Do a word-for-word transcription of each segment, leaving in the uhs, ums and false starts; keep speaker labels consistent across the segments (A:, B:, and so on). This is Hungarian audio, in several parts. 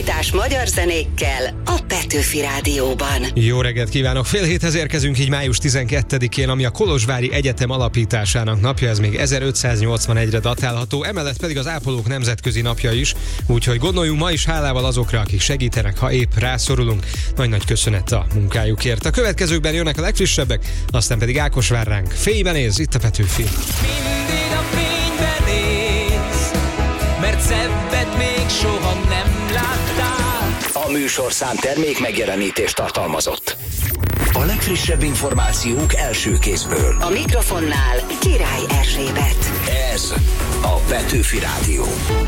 A: Aktualitás magyar zenékkel a Petőfi Rádióban.
B: Jó reggelt kívánok! Fél héthez érkezünk így május tizenkettedikén, ami a Kolozsvári Egyetem alapításának napja, ez még ezerötszáznyolcvanegyre datálható, emellett pedig az ápolók nemzetközi napja is, úgyhogy gondoljunk ma is hálával azokra, akik segítenek, ha épp rászorulunk. Nagy-nagy köszönet a munkájukért. A következőkben jönnek a legfrissebbek, aztán pedig Ákos vár ránk. Fényben néz, itt a Petőfi.
C: Mindig a fényben néz, mert szebbet még soha nem láttál.
D: A műsorszám termék megjelenítést tartalmazott. A legfrissebb információk első kézből.
A: A mikrofonnál Király Erzsébet.
D: Ez a Petőfi Rádió.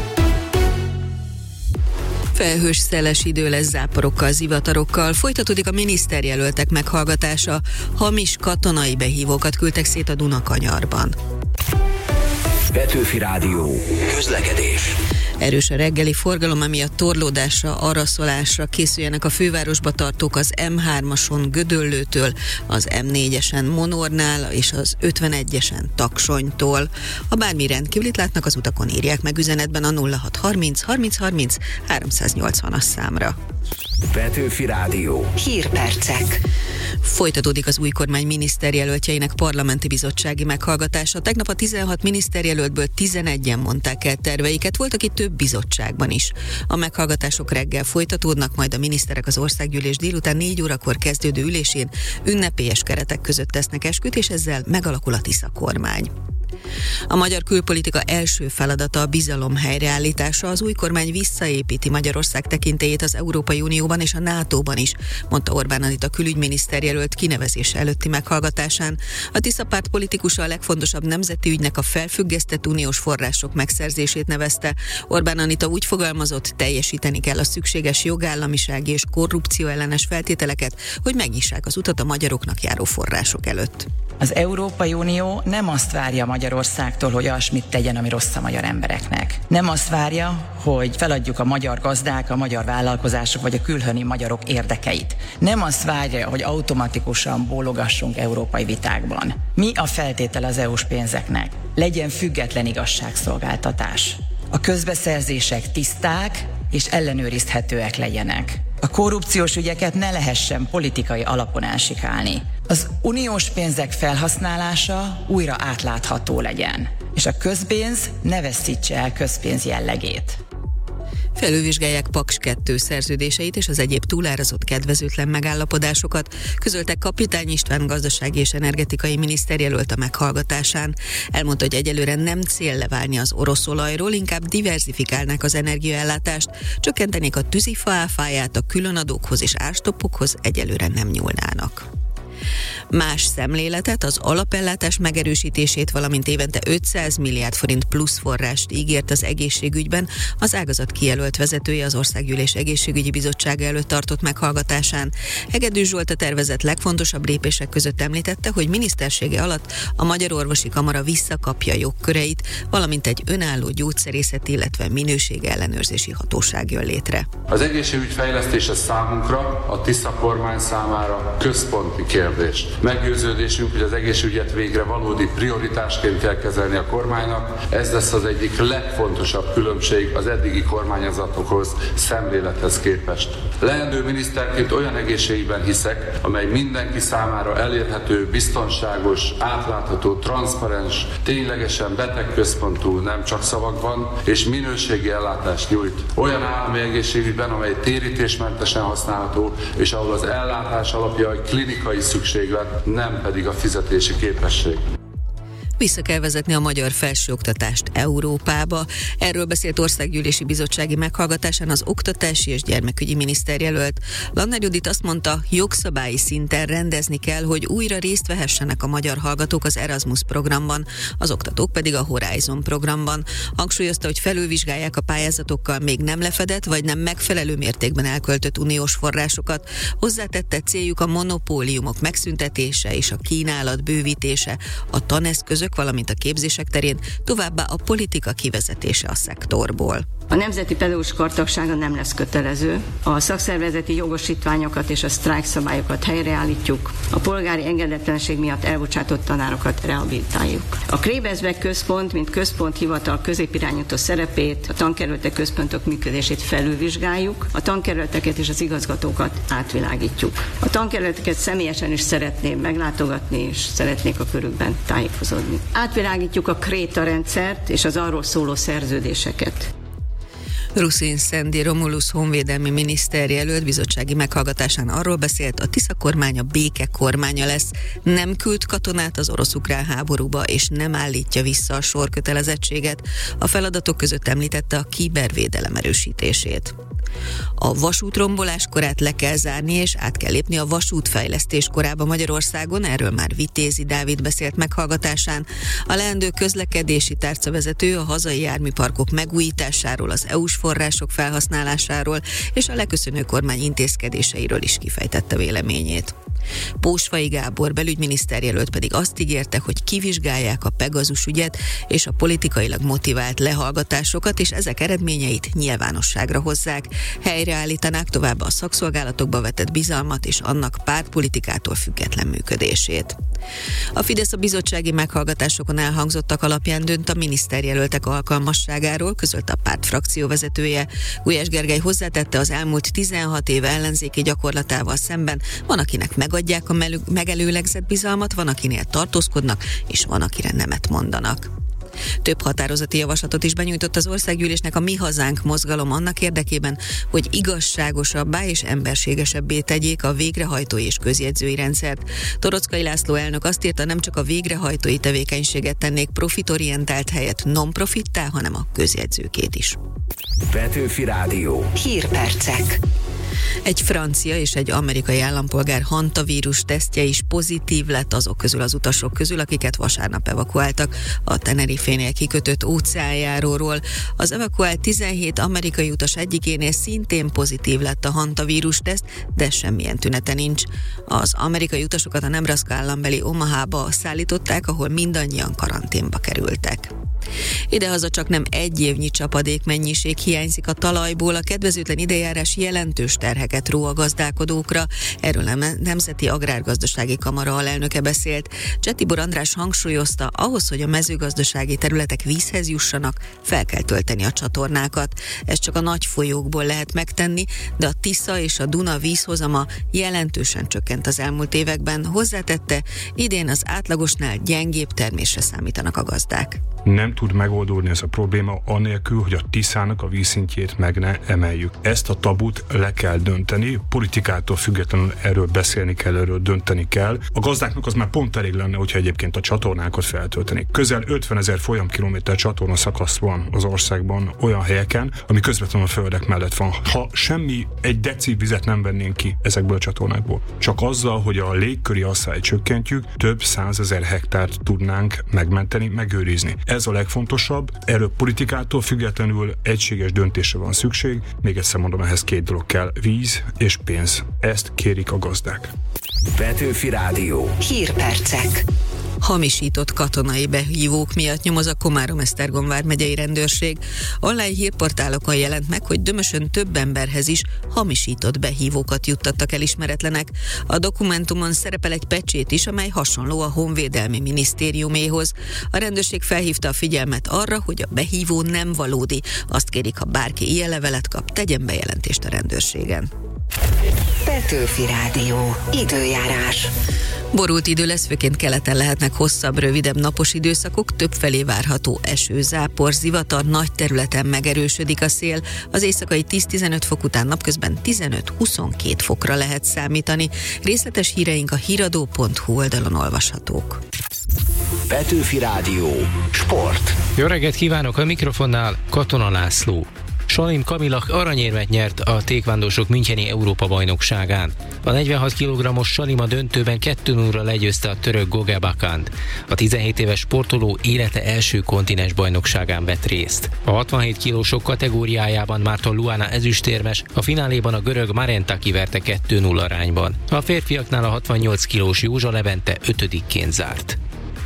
E: Felhős, szeles idő lesz záporokkal, zivatarokkal. Folytatódik a miniszterjelöltek meghallgatása. Hamis katonai behívókat küldtek szét a Dunakanyarban.
D: Petőfi Rádió. Közlekedés.
E: Erős a reggeli forgalom, amiatt torlódásra, araszolásra készüljenek a fővárosba tartók az em hármason Gödöllőtől, az em négyesen Monornál és az ötvenegyesen Taksonytól. Ha bármi rendkívülit látnak az utakon, írják meg üzenetben a nulla hat harminc harminc harminc háromszáznyolcvanas számra.
D: Petőfi Rádió.
A: Hírpercek.
E: Folytatódik az új kormány miniszterjelöltjeinek parlamenti bizottsági meghallgatása. Tegnap a tizenhat miniszterjelöltből tizenegyen mondták el terveiket, voltak itt több bizottságban is. A meghallgatások reggel folytatódnak, majd a miniszterek az országgyűlés délután négy órakor kezdődő ülésén ünnepélyes keretek között tesznek esküt, és ezzel megalakul a Tisza kormány. A magyar külpolitika első feladata a bizalom helyreállítása. Az új kormány visszaépíti Magyarország tekintélyét az Európai Unióban és a nátóban is, mondta Orbán Anita külügyminiszter jelölt kinevezése előtti meghallgatásán. A Tisza párt politikusa a legfontosabb nemzeti ügynek a felfüggesztett uniós források megszerzését nevezte. Orbán Anita úgy fogalmazott, teljesíteni kell a szükséges jogállamisági és korrupció ellenes feltételeket, hogy megnyissák az utat a magyaroknak járó források előtt.
F: Az Európai Unió nem azt várja Magyarországtól, hogy olyasmit tegyen, ami rossz a magyar embereknek. Nem azt várja, hogy feladjuk a magyar gazdák, a magyar vállalkozások vagy a külhöni magyarok érdekeit. Nem azt várja, hogy automatikusan bólogassunk európai vitákban. Mi a feltétel az é u-s pénzeknek? Legyen független igazságszolgáltatás. A közbeszerzések tiszták és ellenőrizhetőek legyenek. A korrupciós ügyeket ne lehessen politikai alapon elsikálni. Az uniós pénzek felhasználása újra átlátható legyen, és a közpénz ne veszítse el közpénz jellegét.
E: Felülvizsgálják Paks kettő szerződéseit és az egyéb túlárazott kedvezőtlen megállapodásokat, közöltek Kapitány István gazdasági és energetikai miniszterjelölt a meghallgatásán. Elmondta, hogy egyelőre nem cél leválni az orosz olajról, inkább diverzifikálnák az energiaellátást, csökkentenék a tűzifa áfáját, a különadókhoz és árstoppokhoz egyelőre nem nyúlnának. Más szemléletet, az alapellátás megerősítését, valamint évente ötszáz milliárd forint plusz forrást ígért az egészségügyben az ágazat kijelölt vezetője az Országgyűlés Egészségügyi Bizottsága előtt tartott meghallgatásán. Hegedűs Zsolt a tervezett legfontosabb lépések között említette, hogy minisztersége alatt a Magyar Orvosi Kamara visszakapja jogköreit, valamint egy önálló gyógyszerészeti, illetve minőségellenőrzési hatóság jön létre.
G: Az egészségügy fejlesztése számunkra, a Tisza kormány számára központi kérdés. Meggyőződésünk, hogy az egészségügyet végre valódi prioritásként kell kezelni a kormánynak. Ez lesz az egyik legfontosabb különbség az eddigi kormányzatokhoz, szemlélethez képest. Leendő miniszterként olyan egészségügyben hiszek, amely mindenki számára elérhető, biztonságos, átlátható, transzparens, ténylegesen betegközpontú, nem csak szavakban, és minőségi ellátást nyújt. Olyan állami egészségügyben, amely térítésmentesen használható, és ahol az ellátás alapja a klinikai szükséglet, nem pedig a fizetési képesség.
E: Vissza kell vezetni a magyar felsőoktatást Európába. Erről beszélt országgyűlési bizottsági meghallgatásán az oktatási és gyermekügyi miniszterjelölt. Lanner Judit azt mondta, jogszabályi szinten rendezni kell, hogy újra részt vehessenek a magyar hallgatók az Erasmus programban, az oktatók pedig a Horizon programban. Hangsúlyozta, hogy felülvizsgálják a pályázatokkal még nem lefedett vagy nem megfelelő mértékben elköltött uniós forrásokat. Hozzátette, céljuk a monopóliumok megszüntetése és a kínálat bővítése, a taneszközök, valamint a képzések terén, továbbá a politika kivezetése a szektorból.
H: A Nemzeti Pedagógus Kar tagsága nem lesz kötelező. A szakszervezeti jogosítványokat és a sztrájkszabályokat helyreállítjuk. A polgári engedetlenség miatt elbocsátott tanárokat rehabilitáljuk. A Krébezbek központ, mint központhivatal középirányító szerepét, a tankerületek központok működését felülvizsgáljuk, a tankerületeket és az igazgatókat átvilágítjuk. A tankerületeket személyesen is szeretném meglátogatni, és szeretnék a körükben tájékozódni. Átvilágítjuk a Kréta rendszert és az arról szóló szerződéseket.
E: Ruszin Szendi Romulus honvédelmi miniszterjelölt bizottsági meghallgatásán arról beszélt, a Tisza kormánya béke kormánya lesz, nem küld katonát az orosz-ukrán háborúba, és nem állítja vissza a sorkötelezettséget. A feladatok között említette a kibervédelem erősítését. A vasútrombolás korát le kell zárni, és át kell lépni a vasútfejlesztés korába Magyarországon, erről már Vitézi Dávid beszélt meghallgatásán. A leendő közlekedési tárcavezető a hazai járműparkok megújításáról, az é u-s források felhasználásáról és a leköszönő kormány intézkedéseiről is kifejtette véleményét. Pósfai Gábor belügyminiszter jelölt pedig azt ígérte, hogy kivizsgálják a Pegazus ügyet és a politikailag motivált lehallgatásokat, és ezek eredményeit nyilvánosságra hozzák. Helyreállítanák továbbá a szakszolgálatokba vetett bizalmat és annak pártpolitikától független működését. A Fidesz a bizottsági meghallgatásokon elhangzottak alapján dönt a miniszterjelöltek alkalmasságáról, közölte a párt frakcióvezetője. Gulyás Gergely hozzátette, az elmúlt tizenhat év ellenzéki gyakorlatával szemben van, akinek megadják a megelőlegzett bizalmat, van, akinél tartózkodnak, és van, akire nemet mondanak. Több határozati javaslatot is benyújtott az országgyűlésnek a Mi Hazánk mozgalom annak érdekében, hogy igazságosabbá és emberségesebbé tegyék a végrehajtói és közjegyzői rendszert. Toroczkai László elnök azt írta, nem csak a végrehajtói tevékenységet tennék profitorientált helyett non-profittá, hanem a közjegyzőkét is.
D: Petőfi Rádió.
A: Hírpercek.
E: Egy francia és egy amerikai állampolgár hantavírus tesztje is pozitív lett azok közül az utasok közül, akiket vasárnap evakuáltak a Tenerife-nél kikötött óceánjáróról. Az evakuált tizenhét amerikai utas egyikénél szintén pozitív lett a hantavírus teszt, de semmilyen tünete nincs. Az amerikai utasokat a Nebraska állambeli Omahába szállították, ahol mindannyian karanténba kerültek. Idehaza csak nem egy évnyi csapadékmennyiség hiányzik a talajból, a kedvezőtlen időjárás jelentős terheket ró a gazdálkodókra. Erről a Nemzeti Agrárgazdasági Kamara alelnöke beszélt. Csetibor András hangsúlyozta, ahhoz, hogy a mezőgazdasági területek vízhez jussanak, fel kell tölteni a csatornákat. Ezt csak a nagy folyókból lehet megtenni, de a Tisza és a Duna vízhozama jelentősen csökkent az elmúlt években. Hozzátette, idén az átlagosnál gyengébb termésre számítanak a gazdák.
I: Nem tud megoldódni ez a probléma anélkül, hogy a Tiszának a vízszintjét meg ne emeljük. Ezt a tabut le kell dönteni, politikától függetlenül erről beszélni kell, erről dönteni kell. A gazdáknak az már pont elég lenne, hogyha egyébként a csatornákat feltölteni. Közel ötvenezer folyamkilométer csatorna szakasz van az országban olyan helyeken, ami közvetlenül a földek mellett van. Ha semmi, egy deci vizet nem vennénk ki ezekből a csatornákból, csak azzal, hogy a légköri asszályt csökkentjük, több százezer hektárt tudnánk megmenteni, megőrizni. Ez a legfontosabb, erről politikától függetlenül egységes döntésre van szükség, még egyszer mondom, ehhez két dolog kell, víz és pénz. Ezt kérik a gazdák.
D: Petőfi Rádió.
A: Hírpercek.
E: Hamisított katonai behívók miatt nyomoz a Komárom-Esztergom vármegyei rendőrség. Online hírportálokon jelent meg, hogy Dömösön több emberhez is hamisított behívókat juttattak el ismeretlenek. A dokumentumon szerepel egy pecsét is, amely hasonló a Honvédelmi Minisztériuméhoz. A rendőrség felhívta a figyelmet arra, hogy a behívó nem valódi. Azt kérik, ha bárki ilyen levelet kap, tegyen bejelentést a rendőrségen.
A: Petőfi Rádió. Időjárás.
E: Borult idő lesz, főként keleten lehetnek hosszabb, rövidebb napos időszakok, többfelé várható eső, zápor, zivatar, nagy területen megerősödik a szél. Az éjszakai tíz-tizenöt fok után napközben tizenöt-huszonkettő fokra lehet számítani. Részletes híreink a híradó pont hu oldalon olvashatók.
D: Petőfi Rádió. Sport.
J: Jó reggelt kívánok, a mikrofonnál Katona László. Salim Kamilak aranyérmet nyert a tékvándósok müncheni Európa-bajnokságán. A negyvenhat kilogrammos Salim a döntőben kettő nullra legyőzte a török Goga Bakand. A tizenhét éves sportoló élete első kontinens bajnokságán vett részt. A hatvanhét kilósok kategóriájában Márton Luana ezüstérmes, a fináléban a görög Marenta kiverte kettő null arányban. A férfiaknál a hatvannyolc kilós Józsa Levente ötödikként zárt.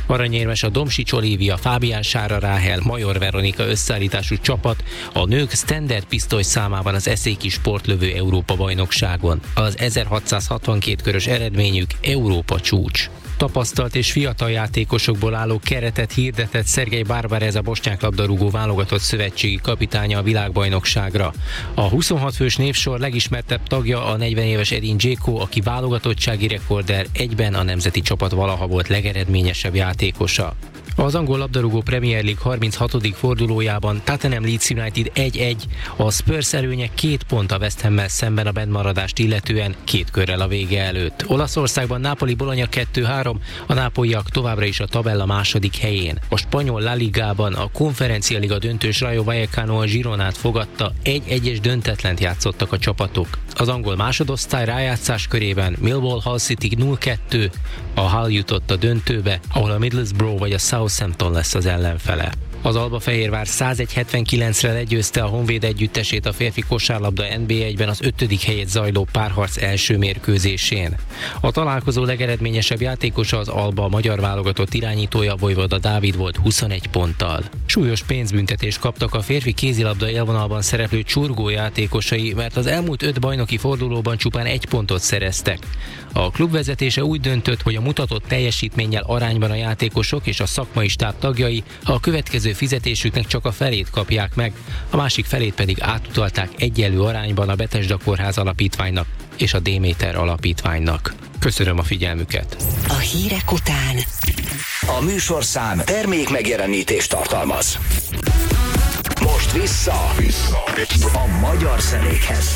J: Aranyérmes a Domsics Olivia, Fábián Sára Ráhel, Major Veronika összeállítású csapat a nők standard pisztoly számában az eszéki sportlövő Európa-bajnokságon. Az ezerhatszázhatvankét körös eredményük Európa csúcs. Tapasztalt és fiatal játékosokból álló keretet hirdetett Szergej Barbarez, a bosnyák labdarúgó válogatott szövetségi kapitánya a világbajnokságra. A huszonhat fős névsor legismertebb tagja a negyven éves Edin Dzeko, aki válogatottsági rekorder, egyben a nemzeti csapat valaha volt legeredményesebb játékosa. Az angol labdarúgó Premier League harminchatodik fordulójában Tottenham Leeds United egy egy, a Spurs előnye két pont a West Hammel szemben a bentmaradást illetően két körrel a vége előtt. Olaszországban Napoli Bologna kettő három, a nápolyiak továbbra is a tabella második helyén. A spanyol La Ligában a Konferencia Liga döntős Rayo Vallecano a Gironát fogadta, egy egyes döntetlent játszottak a csapatok. Az angol másodosztály rájátszás körében Millwall Hull City nulla kettő, a Hull jutott a döntőbe, ahol a Middlesbrough vagy a Southampton lesz az ellenfele. Az Albafehérvár százegy hetvenkilencre legyőzte a Honvéd együttesét a férfi kosárlabda en bé egyben az ötödik helyet zajló párharc első mérkőzésén. A találkozó legeredményesebb játékosa az Alba magyar válogatott irányítója, Vojvoda Dávid volt huszonegy ponttal. Súlyos pénzbüntetést kaptak a férfi kézilabda élvonalban szereplő Csurgó játékosai, mert az elmúlt öt bajnoki fordulóban csupán egy pontot szereztek. A klub vezetése úgy döntött, hogy a mutatott teljesítménnyel arányban a játékosok és a szakmai stáb tagjai a következő fizetésüknek csak a felét kapják meg, a másik felét pedig átutalták egyenlő arányban a Bethesda Kórház Alapítványnak és a Déméter Alapítványnak. Köszönöm a figyelmüket!
A: A hírek után
D: a műsorszám termék megjelenítést tartalmaz. Most vissza, vissza. a magyar zenékhez.